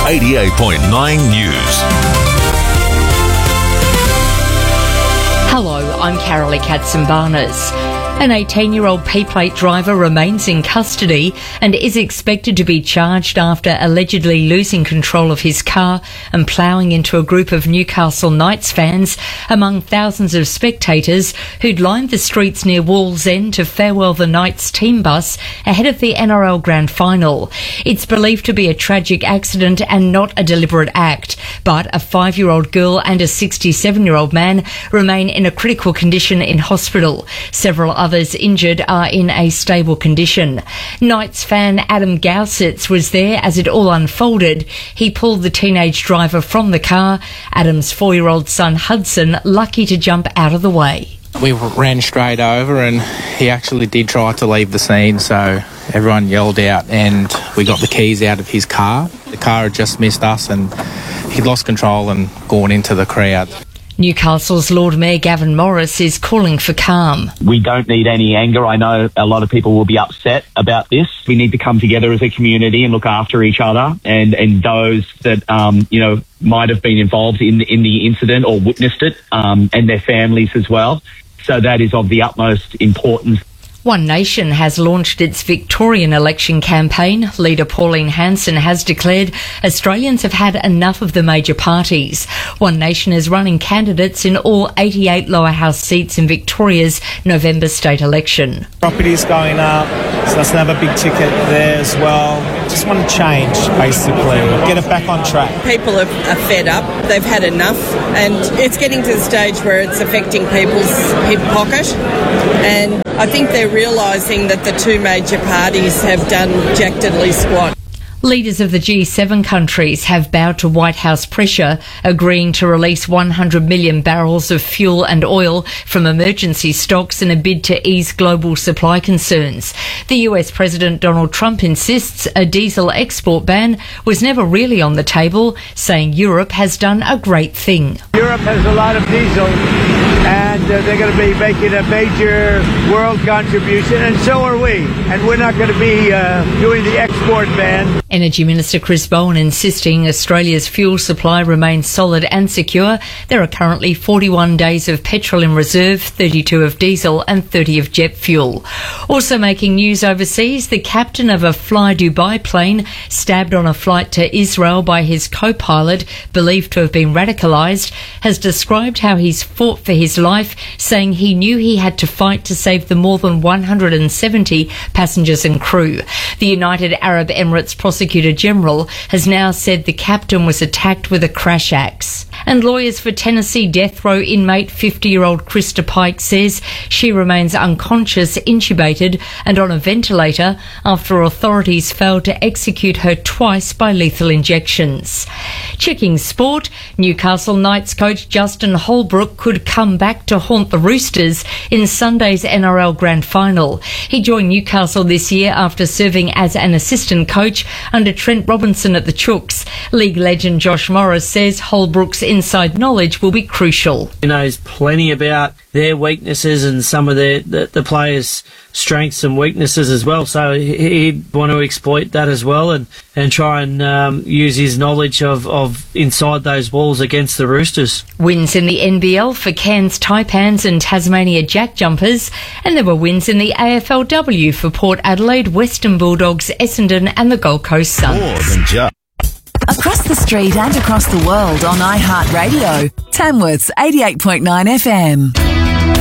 88.9 News. Hello, I'm Carolee Katsimbarnas. An 18-year-old P-plate driver remains in custody and is expected to be charged after allegedly losing control of his car and ploughing into a group of Newcastle Knights fans among thousands of spectators who'd lined the streets near Wallsend to farewell the Knights team bus ahead of the NRL Grand Final. It's believed to be a tragic accident and not a deliberate act, but a 5-year-old girl and a 67-year-old man remain in a critical condition in hospital. Several others injured are in a stable condition. Knights fan Adam Gausitz was there as it all unfolded. He pulled the teenage driver from the car. Adam's 4-year-old son Hudson lucky to jump out of the way. We ran straight over and he actually did try to leave the scene, so everyone yelled out and we got the keys out of his car. The car had just missed us and he'd lost control and gone into the crowd. Newcastle's Lord Mayor Gavin Morris is calling for calm. We don't need any anger. I know a lot of people will be upset about this. We need to come together as a community and look after each other and those that, might have been involved in the incident or witnessed it, and their families as well. So that is of the utmost importance. One Nation has launched its Victorian election campaign. Leader Pauline Hanson has declared Australians have had enough of the major parties. One Nation is running candidates in all 88 lower house seats in Victoria's November state election. Property's going up, so let's have a big ticket there as well. Just want to change, basically, get it back on track. People are fed up, they've had enough, and it's getting to the stage where it's affecting people's hip pocket, and I think they're realising that the two major parties have done jack diddly squat. Leaders of the G7 countries have bowed to White House pressure, agreeing to release 100 million barrels of fuel and oil from emergency stocks in a bid to ease global supply concerns. The US President Donald Trump insists a diesel export ban was never really on the table, saying Europe has done a great thing. Europe has a lot of diesel and they're going to be making a major world contribution, and so are we. And we're not going to be doing the export ban. Energy Minister Chris Bowen insisting Australia's fuel supply remains solid and secure. There are currently 41 days of petrol in reserve, 32 of diesel and 30 of jet fuel. Also making news overseas, the captain of a Fly Dubai plane stabbed on a flight to Israel by his co-pilot, believed to have been radicalised, has described how he's fought for his life, saying he knew he had to fight to save the more than 170 passengers and crew. The United Arab Emirates Prosecutor General has now said the captain was attacked with a crash axe. And lawyers for Tennessee death row inmate 50-year-old Krista Pike says she remains unconscious, intubated and on a ventilator after authorities failed to execute her twice by lethal injections. Checking sport, Newcastle Knights coach Justin Holbrook could come back to haunt the Roosters in Sunday's NRL Grand Final. He joined Newcastle this year after serving as an assistant coach under Trent Robinson at the Chooks. League legend Josh Morris says Holbrook's inside knowledge will be crucial. He knows plenty about their weaknesses and some of the players' strengths and weaknesses as well, so he'd want to exploit that as well and try and use his knowledge of inside those walls against the Roosters. Wins in the NBL for Cairns Taipans and Tasmania Jack Jumpers, and there were wins in the AFLW for Port Adelaide, Western Bulldogs, Essendon and the Gold Coast Suns. More than just. Across the street and across the world on iHeartRadio. Tamworth's 88.9 FM.